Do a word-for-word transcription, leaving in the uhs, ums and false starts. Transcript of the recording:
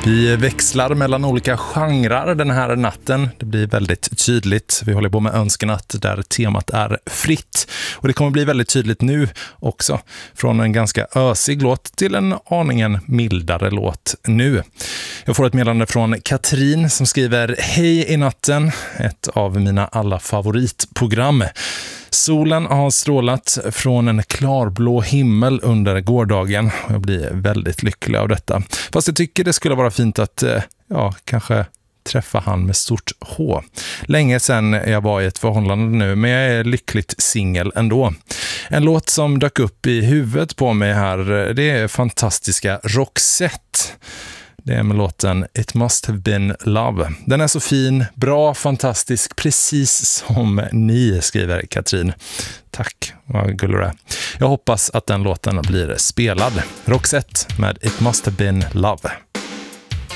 Vi växlar mellan olika genrer den här natten. Det blir väldigt tydligt. Vi håller på med önskenatt där temat är fritt. Och det kommer bli väldigt tydligt nu också. Från en ganska ösig låt till en aningen mildare låt nu. Jag får ett meddelande från Katrin som skriver: Hej i natten, ett av mina alla favoritprogram. Solen har strålat från en klarblå himmel under gårdagen. Jag blir väldigt lycklig av detta. Fast jag tycker det skulle vara fint att, ja, kanske träffa han med stort H. Länge sedan jag var i ett förhållande nu, men jag är lyckligt singel ändå. En låt som dök upp i huvudet på mig här, det är fantastiska Roxette. Det är med låten It Must Have Been Love. Den är så fin, bra, fantastisk, precis som ni, skriver Katrin. Tack, vad gullig du är. Jag hoppas att den låten blir spelad. Roxette med It Must Have Been Love.